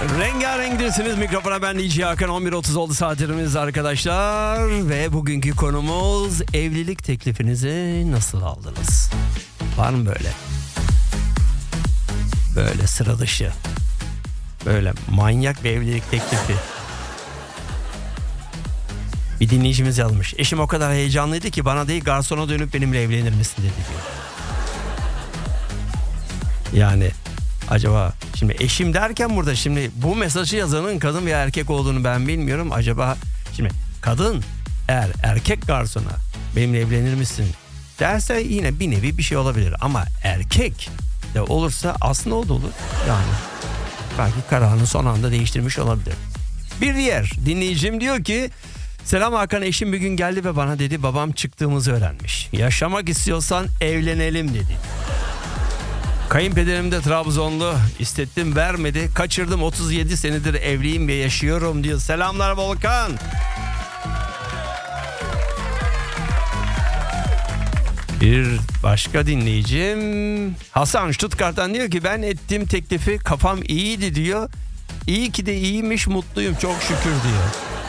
Rengarenk'desiniz. Mikrofona ben DJ Hakan. 11.30 oldu saatlerimiz arkadaşlar. Ve bugünkü konumuz evlilik teklifinizi nasıl aldınız? Var mı böyle? Böyle sıra dışı. Böyle manyak bir evlilik teklifi. Bir dinleyicimiz yazmış. Eşim o kadar heyecanlıydı ki bana değil garsona dönüp benimle evlenir misin dedi diyor. Yani acaba şimdi eşim derken burada şimdi bu mesajı yazanın kadın veya erkek olduğunu ben bilmiyorum. Acaba şimdi kadın eğer erkek garsona benimle evlenir misin derse yine bir nevi bir şey olabilir. Ama erkek de olursa aslında o da olur. Yani belki kararını son anda değiştirmiş olabilir. Bir diğer dinleyicim diyor ki selam Hakan, eşim bir gün geldi ve bana dedi babam çıktığımızı öğrenmiş. Yaşamak istiyorsan evlenelim dedi. Kayınpederim de Trabzonlu, istettim vermedi, kaçırdım, 37 senedir evliyim ve yaşıyorum diyor. Selamlar Volkan. Bir başka dinleyicim Hasan Stuttgart'tan diyor ki ben ettiğim teklifi kafam iyiydi diyor. İyi ki de iyiymiş, mutluyum çok şükür diyor.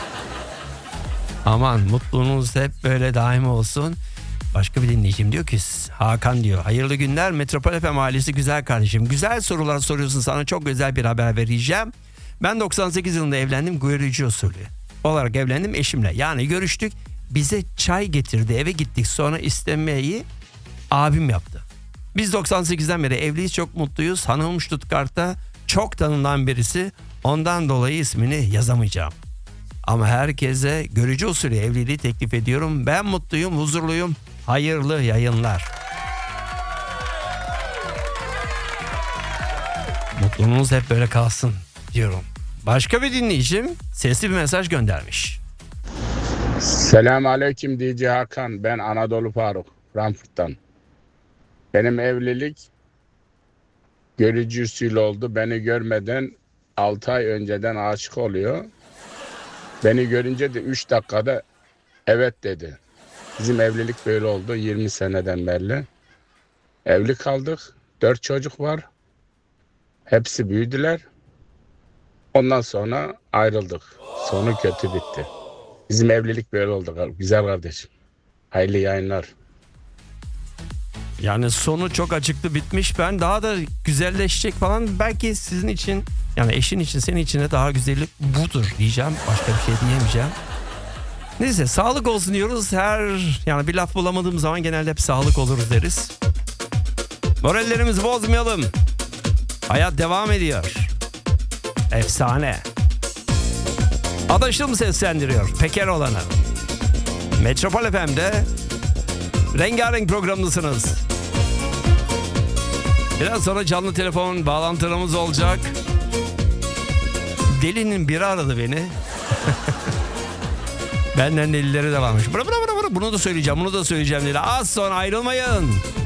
Aman mutluluğunuz hep böyle daim olsun. Başka bir dinleyicim diyor ki Hakan diyor hayırlı günler Metropol FM ailesi güzel kardeşim. Güzel sorular soruyorsun, sana çok özel bir haber vereceğim. Ben 98 yılında evlendim, görücü usulü olarak evlendim eşimle. Yani görüştük, bize çay getirdi, eve gittik, sonra istemeyi abim yaptı. Biz 98'den beri evliyiz, çok mutluyuz. Hanımım Stuttgart'ta çok tanınan birisi, ondan dolayı ismini yazamayacağım. Ama herkese görücü usulü evliliği teklif ediyorum. Ben mutluyum, huzurluyum. Hayırlı yayınlar. Mutluluğunuz hep böyle kalsın diyorum. Başka bir dinleyicim sesli bir mesaj göndermiş. Selamun Aleyküm DJ Hakan. Ben Anadolu Faruk, Frankfurt'tan. Benim evlilik görücü usulü oldu. Beni görmeden 6 ay önceden aşık oluyor. Beni görünce de 3 dakikada evet dedi. Bizim evlilik böyle oldu 20 seneden beri. Evli kaldık. 4 çocuk var. Hepsi büyüdüler. Ondan sonra ayrıldık. Sonu kötü bitti. Bizim evlilik böyle oldu. Güzel kardeşim. Hayırlı yayınlar. Yani sonu çok acıklı bitmiş. Ben daha da güzelleşecek falan. Belki sizin için, yani eşin için, senin için de daha güzellik budur diyeceğim. Başka bir şey diyemeyeceğim. Neyse, sağlık olsun diyoruz. Yani bir laf bulamadığım zaman genelde hep sağlık oluruz deriz. Morallerimizi bozmayalım. Hayat devam ediyor. Efsane. Adaşım seslendiriyor Pekeroğlan'ı. Metropol FM'de Rengarenk programındasınız. Biraz sonra canlı telefon bağlantılarımız olacak. Delinin biri aradı beni. Benden delileri de varmış. Bunu da söyleyeceğim, bunu da söyleyeceğim dedi. Az sonra ayrılmayın.